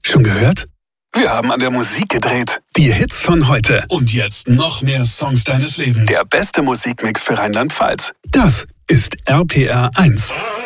Schon gehört? Wir haben an der Musik gedreht. Die Hits von heute. Und jetzt noch mehr Songs deines Lebens. Der beste Musikmix für Rheinland-Pfalz. Das ist RPR 1.